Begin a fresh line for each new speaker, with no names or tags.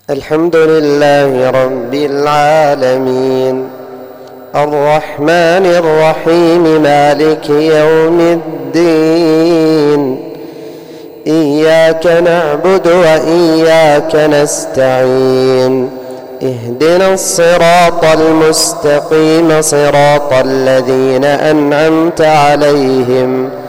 الحمد لله رب العالمين الرحمن الرحيم مالك يوم الدين إياك نعبد وإياك نستعين اهدنا الصراط المستقيم صراط الذين أنعمت عليهم